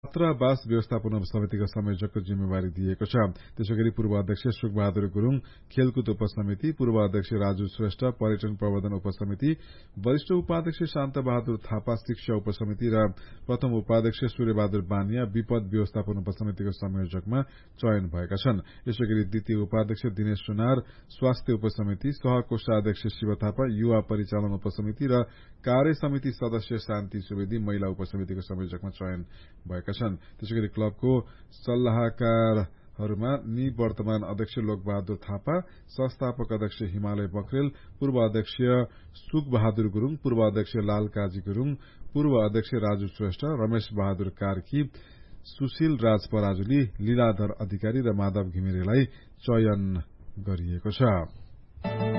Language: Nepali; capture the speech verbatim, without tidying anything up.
छात्रावास व्यवस्थापन उपसमितिका संयोजकको जिम्मेवारी दिएको छ। त्यसैगरी पूर्व अध्यक्ष सुखबहादुर गुरूङ खेलकुद उपसमिति, पूर्व अध्यक्ष राजु श्रेष्ठ पर्यटन प्रबन्धन उपसमिति, वरिष्ठ उपाध्यक्ष शान्त बहादुर थापा शिक्षा उपसमिति र प्रथम उपाध्यक्ष सूर्यबहादुर बानिया विपद व्यवस्थापन उपसमितिको संयोजकमा चयन भएका छन्। यसैगरी द्वितीय उपाध्यक्ष दिनेश सुनार स्वास्थ्य उपसमिति, सहकोषाध्यक्ष शिव थापा युवा परिचालन उपसमिति र कार्य समिति सदस्य शान्ति सुवेदी महिला उपसमितिको संयोजकमा चयन भएका छन्। त्यसैगरी क्लबको सल्लाहकारहरूमा निवर्तमान अध्यक्ष लोकबहादुर थापा, संस्थापक अध्यक्ष हिमालय बक्रेल, पूर्व अध्यक्ष सुखबहादुर गुरूङ, पूर्व अध्यक्ष लाल काजी गुरूङ, पूर्व अध्यक्ष राजु श्रेष्ठ, रमेश बहादुर कार्की, सुशील राज पराजुली, लीलाधर अधिकारी र माधव घिमिरेलाई चयन गरिएको छ।